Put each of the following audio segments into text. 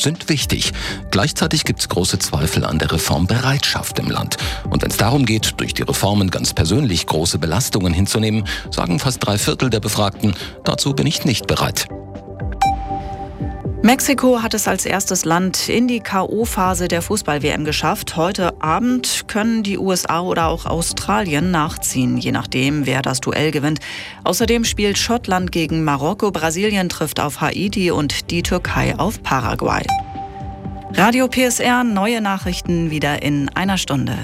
sind wichtig. Gleichzeitig gibt es große Zweifel an der Reformbereitschaft im Land. Und wenn es darum geht, durch die Reformen ganz persönlich große Belastungen hinzunehmen, sagen fast 3/4 der Befragten, dazu bin ich nicht bereit. Mexiko hat es als erstes Land in die K.O.-Phase der Fußball-WM geschafft. Heute Abend können die USA oder auch Australien nachziehen, je nachdem, wer das Duell gewinnt. Außerdem spielt Schottland gegen Marokko, Brasilien trifft auf Haiti und die Türkei auf Paraguay. Radio PSR, neue Nachrichten wieder in einer Stunde.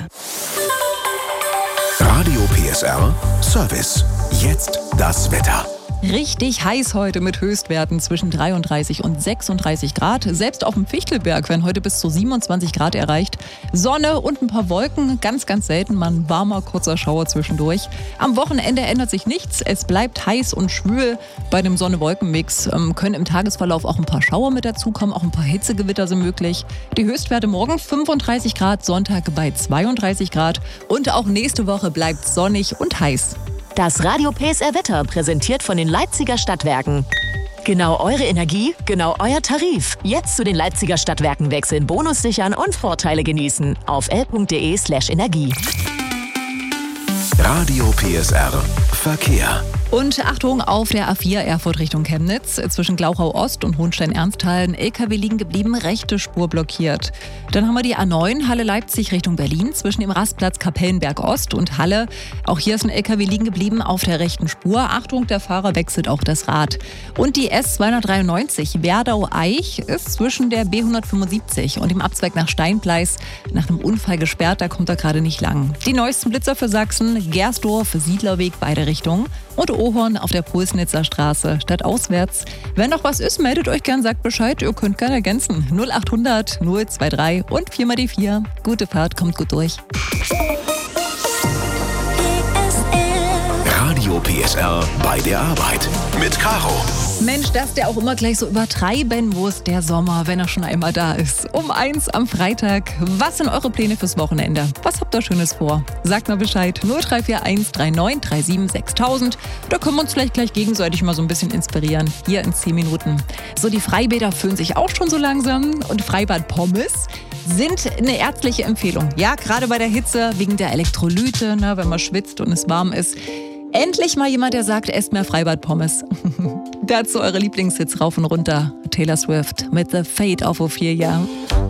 Radio PSR Service. Jetzt das Wetter. Richtig heiß heute mit Höchstwerten zwischen 33 und 36 Grad. Selbst auf dem Fichtelberg werden heute bis zu 27 Grad erreicht. Sonne und ein paar Wolken, ganz, ganz selten mal ein warmer, kurzer Schauer zwischendurch. Am Wochenende ändert sich nichts. Es bleibt heiß und schwül. Bei dem Sonne-Wolken-Mix können im Tagesverlauf auch ein paar Schauer mit dazukommen. Auch ein paar Hitzegewitter sind möglich. Die Höchstwerte morgen 35 Grad, Sonntag bei 32 Grad. Und auch nächste Woche bleibt sonnig und heiß. Das Radio PSR Wetter präsentiert von den Leipziger Stadtwerken. Genau eure Energie, genau euer Tarif. Jetzt zu den Leipziger Stadtwerken wechseln, Bonus sichern und Vorteile genießen. Auf l.de/energie. Radio PSR Verkehr. Und Achtung, auf der A4 Erfurt Richtung Chemnitz. Zwischen Glauchau Ost und Hohenstein-Ernsthal ein LKW liegen geblieben, rechte Spur blockiert. Dann haben wir die A9 Halle-Leipzig Richtung Berlin. Zwischen dem Rastplatz Kapellenberg Ost und Halle. Auch hier ist ein LKW liegen geblieben auf der rechten Spur. Achtung, der Fahrer wechselt auch das Rad. Und die S293 Werdau-Eich ist zwischen der B175 und dem Abzweig nach Steinpleis nach einem Unfall gesperrt. Da kommt er gerade nicht lang. Die neuesten Blitzer für Sachsen: Gersdorf, Siedlerweg, beide Richtungen. Und Ohorn auf der Pulsnitzer Straße, stadtauswärts. Wenn noch was ist, meldet euch gern, sagt Bescheid. Ihr könnt gerne ergänzen. 0800 023 und 4 mal die 4. Gute Fahrt, kommt gut durch. Radio PSR bei der Arbeit mit Caro. Mensch, dass der auch immer gleich so übertreiben muss, der Sommer, wenn er schon einmal da ist. Um 1 am Freitag. Was sind eure Pläne fürs Wochenende? Was habt ihr Schönes vor? Sagt mal Bescheid. 0341 39 37 6000. Da können wir uns vielleicht gleich gegenseitig mal so ein bisschen inspirieren. Hier in 10 Minuten. So, die Freibäder füllen sich auch schon so langsam. Und Freibad-Pommes sind eine ärztliche Empfehlung. Ja, gerade bei der Hitze, wegen der Elektrolyte, ne, wenn man schwitzt und es warm ist. Endlich mal jemand, der sagt, esst mehr Freibad-Pommes. Dazu eure Lieblingshits rauf und runter. Taylor Swift mit The Fate of Ophelia.